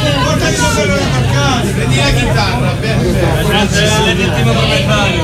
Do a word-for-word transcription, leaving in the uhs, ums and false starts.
Portaci quello da marcare, prendi la chitarra, perfetto. Grazie all'ennesimo commentario.